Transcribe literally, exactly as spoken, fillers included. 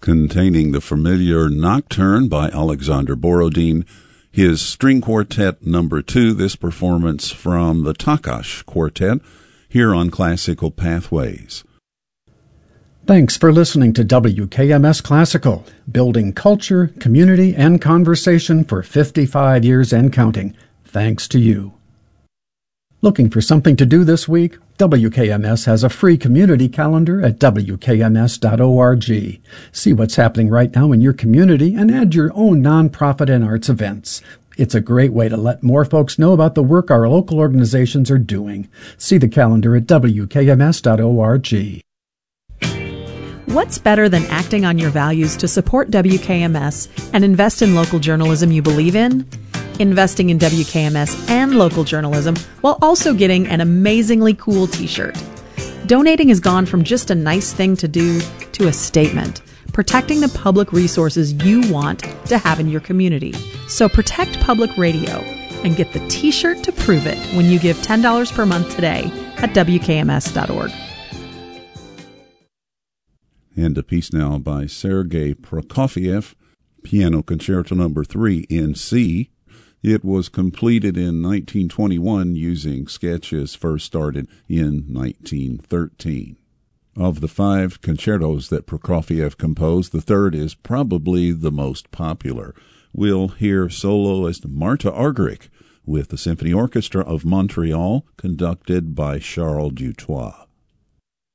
containing the familiar Nocturne by Alexander Borodin, his string quartet number two, this performance from the Takash Quartet, here on Classical Pathways. Thanks for listening to W K M S Classical, building culture, community, and conversation for fifty-five years and counting. Thanks to you. Looking for something to do this week? W K M S has a free community calendar at w k m s dot org. See what's happening right now in your community and add your own nonprofit and arts events. It's a great way to let more folks know about the work our local organizations are doing. See the calendar at w k m s dot org. What's better than acting on your values to support W K M S and invest in local journalism you believe in? Investing in W K M S and local journalism while also getting an amazingly cool t-shirt. Donating has gone from just a nice thing to do to a statement, protecting the public resources you want to have in your community. So protect public radio and get the t-shirt to prove it when you give ten dollars per month today at w k m s dot org. And a piece now by Sergei Prokofiev, Piano Concerto number three in C. It was completed in nineteen twenty-one using sketches first started in nineteen thirteen. Of the five concertos that Prokofiev composed, the third is probably the most popular. We'll hear soloist Marta Argerich with the Symphony Orchestra of Montreal, conducted by Charles Dutoit.